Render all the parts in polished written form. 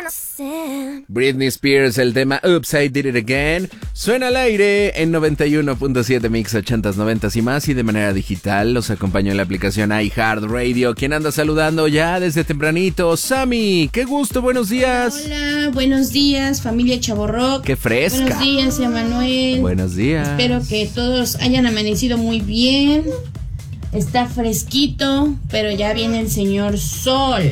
Britney Spears, el tema Oops, I Did It Again, suena al aire en 91.7 Mix 80s, 90s y más, y de manera digital los acompañó en la aplicación iHeartRadio. ¿Quién anda saludando ya desde tempranito? Sammy, qué gusto, buenos días. Hola, buenos días, familia Chavorrock. Qué fresca. Buenos días, Emanuel. Buenos días. Espero que todos hayan amanecido muy bien. Está fresquito, pero ya viene el señor Sol.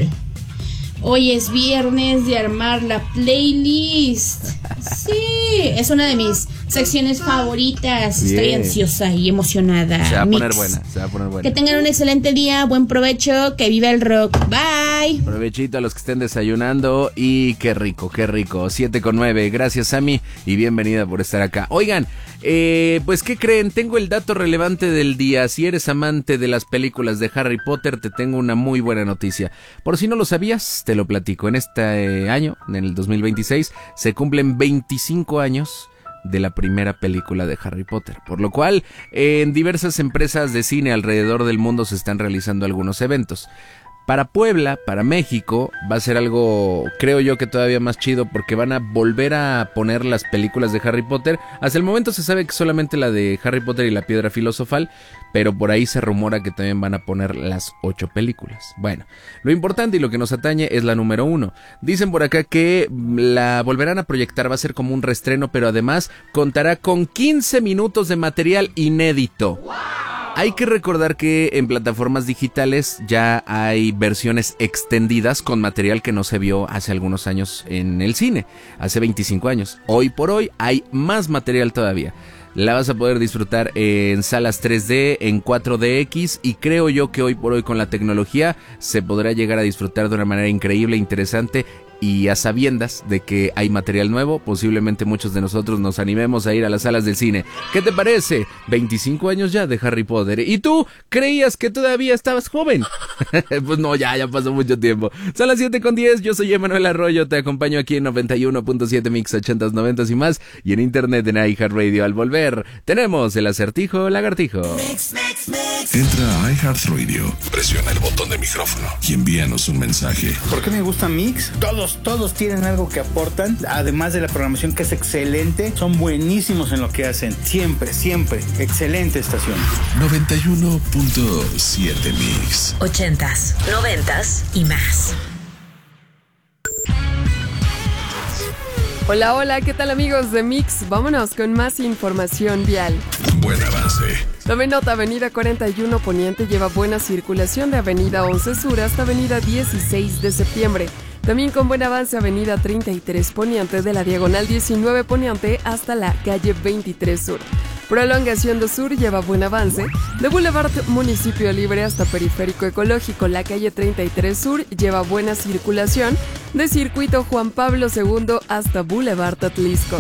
Hoy es viernes de armar la playlist. Sí, es una de mis secciones favoritas. Bien. Estoy ansiosa y emocionada. Se va a Mix. poner buena, se va a poner buena. Que tengan un excelente día, buen provecho, que viva el rock. Bye. Provechito a los que estén desayunando y qué rico, 7:09. Gracias, Sammy, y bienvenida por estar acá. Oigan, pues ¿qué creen? Tengo el dato relevante del día. Si eres amante de las películas de Harry Potter, te tengo una muy buena noticia. Por si no lo sabías, te lo platico. En este año, en el 2026, se cumplen 25 años de la primera película de Harry Potter, por lo cual en diversas empresas de cine alrededor del mundo se están realizando algunos eventos. Para Puebla, para México, va a ser algo, creo yo, que todavía más chido, porque van a volver a poner las películas de Harry Potter. Hasta el momento se sabe que solamente la de Harry Potter y la Piedra Filosofal, pero por ahí se rumora que también van a poner las 8 películas. Bueno, lo importante y lo que nos atañe es la número 1. Dicen por acá que la volverán a proyectar, va a ser como un reestreno, pero además contará con 15 minutos de material inédito. Hay que recordar que en plataformas digitales ya hay versiones extendidas con material que no se vio hace algunos años en el cine, hace 25 años. Hoy por hoy hay más material todavía. La vas a poder disfrutar en salas 3D, en 4DX, y creo yo que hoy por hoy con la tecnología se podrá llegar a disfrutar de una manera increíble, interesante. Y a sabiendas de que hay material nuevo, posiblemente muchos de nosotros nos animemos a ir a las salas del cine. ¿Qué te parece? 25 años ya de Harry Potter. ¿Y tú creías que todavía estabas joven? Pues no, ya pasó mucho tiempo. Son las 7:10, yo soy Emanuel Arroyo, te acompaño aquí en 91.7 Mix 80s, 90s y más, y en internet en iHeartRadio. Al volver, tenemos el acertijo lagartijo. Entra a iHeartRadio, presiona el botón de micrófono y envíanos un mensaje. ¿Por qué me gusta Mix? Todos tienen algo que aportan, además de la programación que es excelente, son buenísimos en lo que hacen, siempre, excelente estación. 91.7 Mix 80s, 90s y más. Hola, ¿qué tal amigos de Mix? Vámonos con más información vial. Buen avance. Tome nota, avenida 41 Poniente lleva buena circulación de avenida 11 Sur hasta avenida 16 de septiembre. También con buen avance avenida 33 Poniente de la diagonal 19 Poniente hasta la calle 23 Sur. Prolongación de Sur lleva buen avance de Boulevard Municipio Libre hasta Periférico Ecológico. La calle 33 Sur lleva buena circulación de Circuito Juan Pablo II hasta Boulevard Atlisco.